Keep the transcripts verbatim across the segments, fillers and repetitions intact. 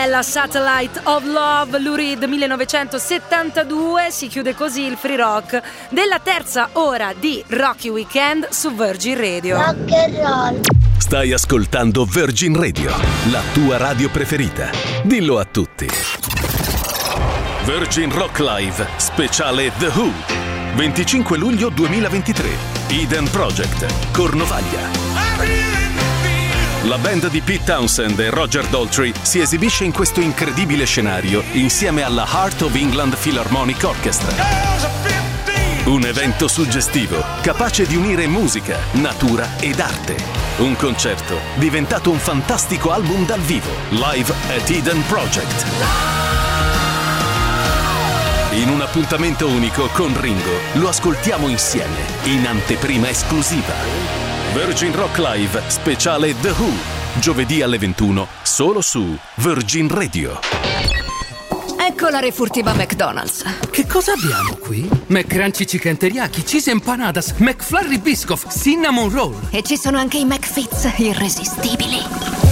La Satellite of Love, Lou Reed, millenovecentosettantadue. Si chiude così il free rock della terza ora di Rocky Weekend su Virgin Radio. Rock and roll. Stai ascoltando Virgin Radio, la tua radio preferita. Dillo a tutti. Virgin Rock Live, speciale The Who. venticinque luglio duemilaventitré. Eden Project, Cornovaglia. La band di Pete Townshend e Roger Daltrey si esibisce in questo incredibile scenario insieme alla Heart of England Philharmonic Orchestra. Un evento suggestivo, capace di unire musica, natura ed arte. Un concerto diventato un fantastico album dal vivo, Live at Eden Project. In un appuntamento unico con Ringo, lo ascoltiamo insieme, in anteprima esclusiva. Virgin Rock Live, speciale The Who, giovedì alle ventuno, solo su Virgin Radio. Ecco la refurtiva McDonald's. Che cosa abbiamo qui? McCrunchy Chicken Teriyaki, Cheese Empanadas, McFlurry Biscoff, Cinnamon Roll. E ci sono anche i McFits irresistibili.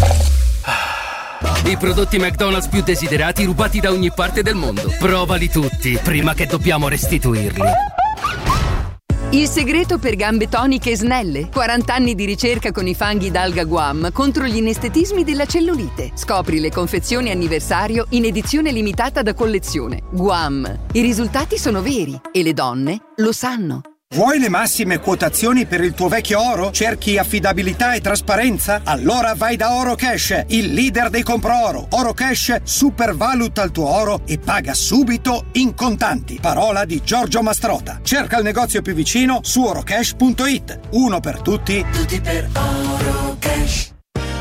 I prodotti McDonald's più desiderati rubati da ogni parte del mondo. Provali tutti, prima che dobbiamo restituirli. Il segreto per gambe toniche e snelle. quaranta anni di ricerca con i fanghi d'alga Guam contro gli inestetismi della cellulite. Scopri le confezioni anniversario in edizione limitata da collezione. Guam. I risultati sono veri e le donne lo sanno. Vuoi le massime quotazioni per il tuo vecchio oro? Cerchi affidabilità e trasparenza? Allora vai da Oro Cash, il leader dei compro oro. Oro Cash supervaluta il tuo oro e paga subito in contanti. Parola di Giorgio Mastrota. Cerca il negozio più vicino su orocash punto it. Uno per tutti, tutti per Oro Cash.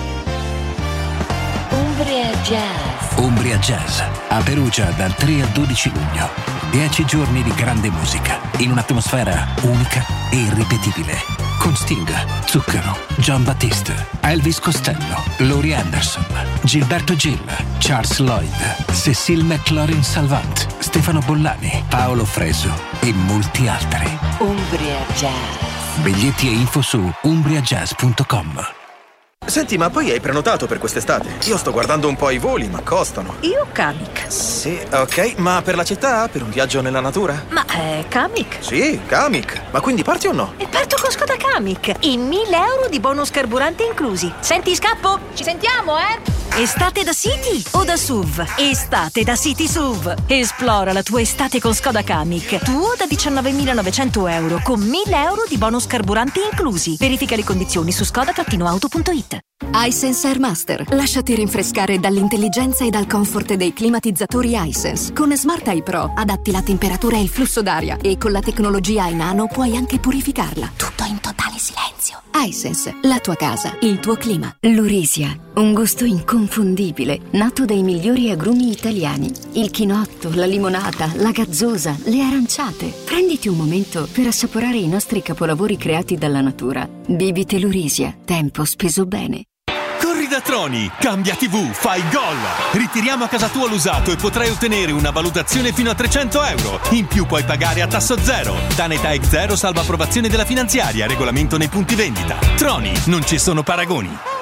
Umbria Jazz. Umbria Jazz, a Perugia dal tre al dodici luglio. Dieci giorni di grande musica, in un'atmosfera unica e irripetibile. Con Sting, Zucchero, John Battiste, Elvis Costello, Laurie Anderson, Gilberto Gil, Charles Lloyd, Cecile McLaurin Salvant, Stefano Bollani, Paolo Fresu e molti altri. Umbria Jazz. Biglietti e info su umbria jazz punto com. Senti, ma poi hai prenotato per quest'estate? Io sto guardando un po' i voli, ma costano. Io Kamiq. Sì, ok, ma per la città? Per un viaggio nella natura? Ma è Kamiq? Sì, Kamiq. Ma quindi parti o no? E parto con Skoda Kamiq. E mille euro di bonus carburante inclusi. Senti, scappo? Ci sentiamo, eh? Estate da City o da S U V? Estate da City S U V. Esplora la tua estate con Skoda Kamiq. Tuo da diciannovemilanovecento euro con mille euro di bonus carburanti inclusi. Verifica le condizioni su skoda auto punto it. iSense Airmaster. Lasciati rinfrescare dall'intelligenza e dal comfort dei climatizzatori iSense. Con Smart Eye Pro adatti la temperatura e il flusso d'aria e con la tecnologia iNano puoi anche purificarla. Tutto in totale silenzio. iSense, la tua casa, il tuo clima. Lurisia, un gusto inconfondibile, nato dai migliori agrumi italiani. Il chinotto, la limonata, la gazzosa, le aranciate. Prenditi un momento per assaporare i nostri capolavori creati dalla natura. Bibite Lurisia, tempo speso bene. Corri da Troni, cambia tivù, fai gol! Ritiriamo a casa tua l'usato e potrai ottenere una valutazione fino a trecento euro. In più puoi pagare a tasso zero. Tanetech zero salva approvazione della finanziaria, regolamento nei punti vendita. Troni, non ci sono paragoni.